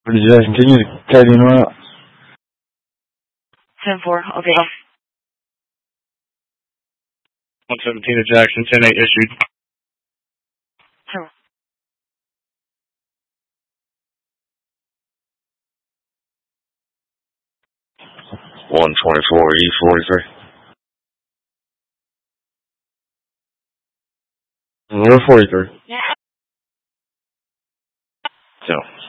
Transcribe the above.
Did you guys continue to tidy him up? 10-4, okay. 117 to Jackson, 10-8 issued. Sure. 124 E43. 43. Yeah. So.